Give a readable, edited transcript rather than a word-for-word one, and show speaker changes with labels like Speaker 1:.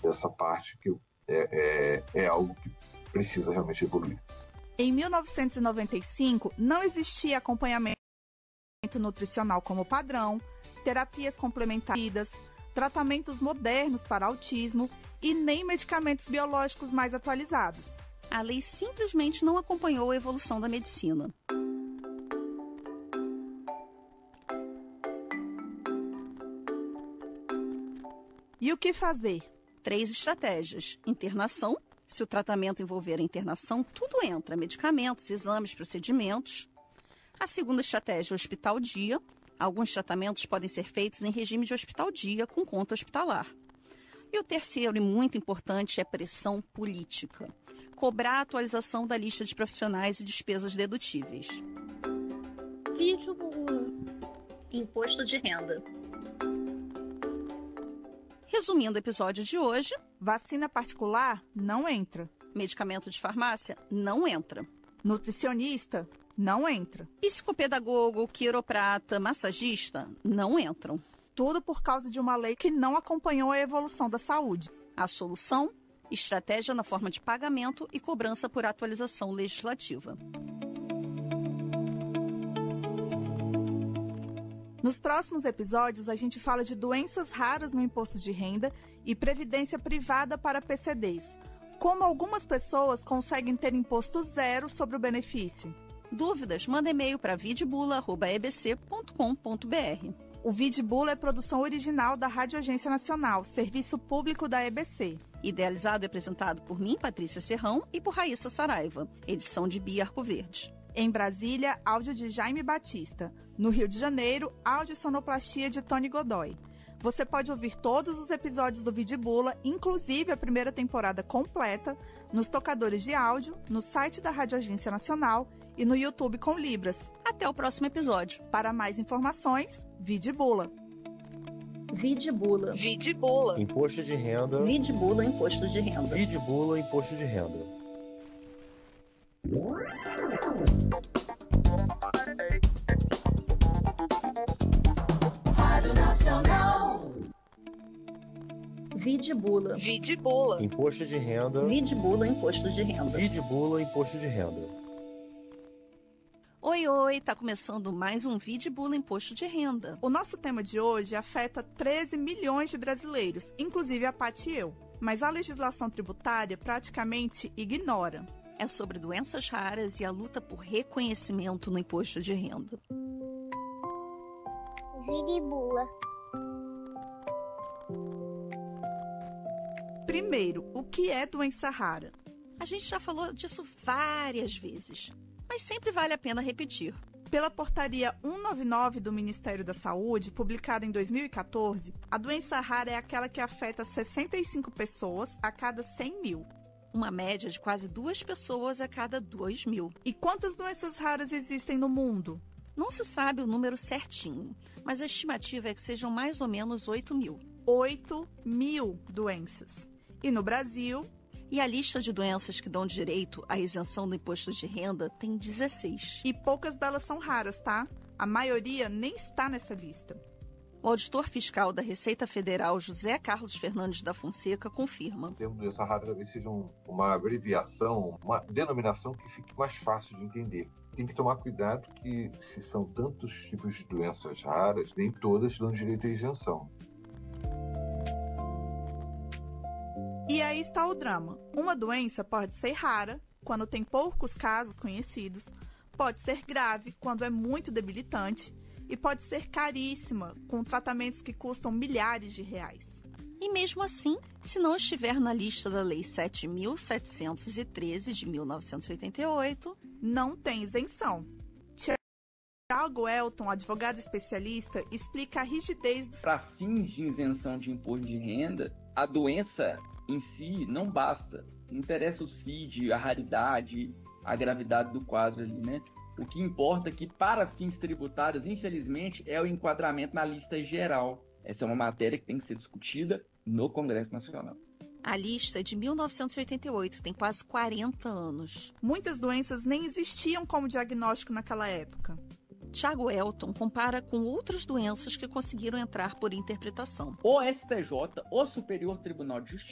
Speaker 1: essa parte que é algo que precisa realmente evoluir.
Speaker 2: Em 1995, não existia acompanhamento nutricional como padrão, terapias complementares, tratamentos modernos para autismo e nem medicamentos biológicos mais atualizados.
Speaker 3: A lei simplesmente não acompanhou a evolução da medicina.
Speaker 2: E o que fazer?
Speaker 3: 3 estratégias. Internação. Se o tratamento envolver a internação, tudo entra: medicamentos, exames, procedimentos. A segunda estratégia é hospital-dia. Alguns tratamentos podem ser feitos em regime de hospital-dia, com conta hospitalar. E o terceiro, e muito importante, é pressão política. Cobrar a atualização da lista de profissionais e despesas dedutíveis.
Speaker 4: Vídeo imposto de renda.
Speaker 3: Resumindo o episódio de hoje,
Speaker 2: vacina particular não entra.
Speaker 3: Medicamento de farmácia não entra.
Speaker 2: Nutricionista não entra.
Speaker 3: Psicopedagogo, quiroprata, massagista não entram.
Speaker 2: Tudo por causa de uma lei que não acompanhou a evolução da saúde.
Speaker 3: A solução? Estratégia na forma de pagamento e cobrança por atualização legislativa.
Speaker 2: Nos próximos episódios, a gente fala de doenças raras no imposto de renda e previdência privada para PCDs. Como algumas pessoas conseguem ter imposto zero sobre o benefício.
Speaker 3: Dúvidas? Manda e-mail para vidbula@ebc.com.br.
Speaker 2: O Vidbula é produção original da Rádio Agência Nacional, serviço público da EBC.
Speaker 3: Idealizado e apresentado por mim, Patrícia Serrão, e por Raíssa Saraiva. Edição de Bia Arcoverde.
Speaker 2: Em Brasília, áudio de Jaime Batista. No Rio de Janeiro, áudio e sonoplastia de Tony Godoy. Você pode ouvir todos os episódios do Vidbula, inclusive a primeira temporada completa, nos tocadores de áudio, no site da Rádio Agência Nacional e no YouTube com Libras.
Speaker 3: Até o próximo episódio.
Speaker 2: Para mais informações, Vidbula.
Speaker 4: Vidbula.
Speaker 5: Vidbula.
Speaker 6: Imposto de renda.
Speaker 4: Vidbula, imposto de renda.
Speaker 6: Vidbula, imposto de renda.
Speaker 7: Rádio Nacional.
Speaker 4: Vidbula.
Speaker 5: Vidbula.
Speaker 6: Imposto de renda.
Speaker 4: Vidbula, imposto de renda.
Speaker 6: Vidbula, imposto de renda.
Speaker 3: Oi, tá começando mais um Vidbula Imposto de Renda.
Speaker 2: O nosso tema de hoje afeta 13 milhões de brasileiros, inclusive a Paty e eu. Mas a legislação tributária praticamente ignora.
Speaker 3: É sobre doenças raras e a luta por reconhecimento no imposto de renda.
Speaker 8: Vidbula.
Speaker 2: Primeiro, o que é doença rara?
Speaker 3: A gente já falou disso várias vezes, mas sempre vale a pena repetir.
Speaker 2: Pela portaria 199 do Ministério da Saúde, publicada em 2014, a doença rara é aquela que afeta 65 pessoas a cada 100 mil.
Speaker 3: Uma média de quase 2 pessoas a cada 2 mil.
Speaker 2: E quantas doenças raras existem no mundo?
Speaker 3: Não se sabe o número certinho, mas a estimativa é que sejam mais ou menos 8 mil.
Speaker 2: 8 mil doenças. E no Brasil...
Speaker 3: E a lista de doenças que dão direito à isenção do imposto de renda tem 16.
Speaker 2: E poucas delas são raras, tá? A maioria nem está nessa lista.
Speaker 3: O auditor fiscal da Receita Federal, José Carlos Fernandes da Fonseca, confirma.
Speaker 1: O termo doença rara talvez seja uma abreviação, uma denominação que fique mais fácil de entender. Tem que tomar cuidado que, se são tantos tipos de doenças raras, nem todas dão direito à isenção.
Speaker 2: E aí está o drama. Uma doença pode ser rara, quando tem poucos casos conhecidos, pode ser grave, quando é muito debilitante, e pode ser caríssima, com tratamentos que custam milhares de reais.
Speaker 3: E mesmo assim, se não estiver na lista da Lei 7.713 de 1988,
Speaker 2: não tem isenção. Thiago Elton, advogado especialista, explica a rigidez dos...
Speaker 9: Para fins de isenção de imposto de renda, a doença em si não basta. Interessa o CID, a raridade, a gravidade do quadro ali, né? O que importa é que, para fins tributários, infelizmente, é o enquadramento na lista geral. Essa é uma matéria que tem que ser discutida no Congresso Nacional.
Speaker 3: A lista é de 1988, tem quase 40 anos.
Speaker 2: Muitas doenças nem existiam como diagnóstico naquela época.
Speaker 3: Thiago Elton compara com outras doenças que conseguiram entrar por interpretação.
Speaker 9: O STJ, o Superior Tribunal de Justiça,